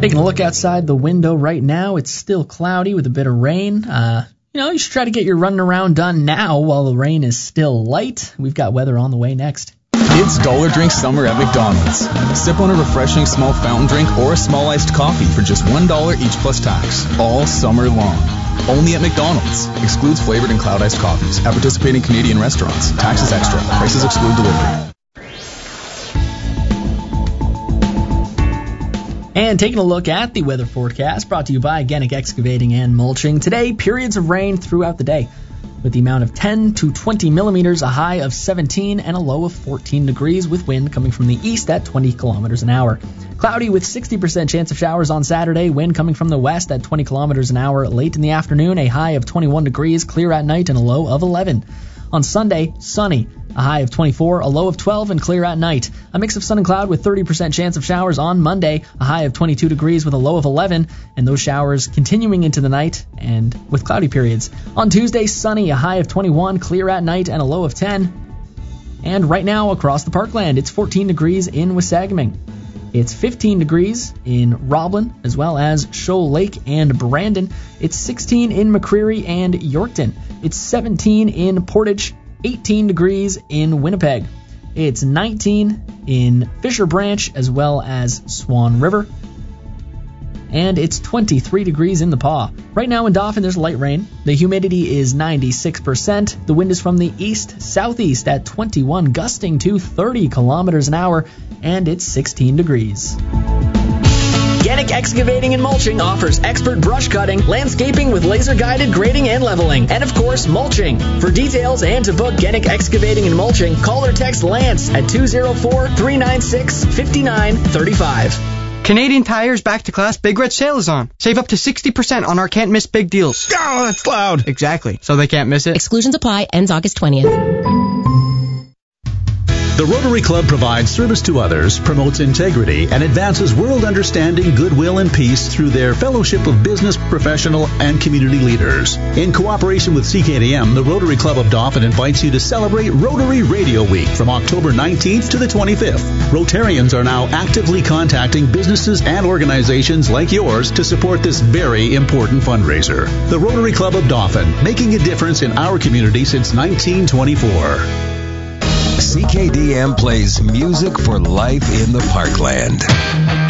Taking a look outside the window right now, it's still cloudy with a bit of rain. You should try to get your running around done now while the rain is still light. We've got weather on the way next. It's Dollar Drink Summer at McDonald's. Sip on a refreshing small fountain drink or a small iced coffee for just $1 each plus tax, all summer long. Only at McDonald's. Excludes flavored and cloud iced coffees at participating Canadian restaurants. Taxes extra. Prices exclude delivery. And taking a look at the weather forecast brought to you by Genic Excavating and Mulching. Today, periods of rain throughout the day with the amount of 10 to 20 millimeters, a high of 17 and a low of 14 degrees with wind coming from the east at 20 kilometers an hour. Cloudy with 60% chance of showers on Saturday, wind coming from the west at 20 kilometers an hour late in the afternoon, a high of 21 degrees, clear at night and a low of 11. On Sunday, sunny, a high of 24, a low of 12, and clear at night. A mix of sun and cloud with 30% chance of showers on Monday, a high of 22 degrees with a low of 11, and those showers continuing into the night and with cloudy periods. On Tuesday, sunny, a high of 21, clear at night, and a low of 10. And right now, across the parkland, it's 14 degrees in Wasagaming. It's 15 degrees in Roblin, as well as Shoal Lake and Brandon. It's 16 in McCreary and Yorkton. It's 17 in Portage, 18 degrees in Winnipeg. It's 19 in Fisher Branch, as well as Swan River. And it's 23 degrees in the Paw. Right now in Dauphin, there's light rain. The humidity is 96%. The wind is from the east-southeast at 21, gusting to 30 kilometers an hour, and it's 16 degrees. Genic Excavating and Mulching offers expert brush cutting, landscaping with laser-guided grading and leveling, and of course, mulching. For details and to book Genic Excavating and Mulching, call or text Lance at 204-396-5935. Canadian Tire's Back to Class Big Red Sale is on. Save up to 60% on our can't miss big deals. Oh, that's loud. Exactly. So they can't miss it. Exclusions apply. Ends August 20th. The Rotary Club provides service to others, promotes integrity, and advances world understanding, goodwill, and peace through their fellowship of business, professional, and community leaders. In cooperation with CKDM, the Rotary Club of Dauphin invites you to celebrate Rotary Radio Week from October 19th to the 25th. Rotarians are now actively contacting businesses and organizations like yours to support this very important fundraiser. The Rotary Club of Dauphin, making a difference in our community since 1924. CKDM plays music for life in the Parkland.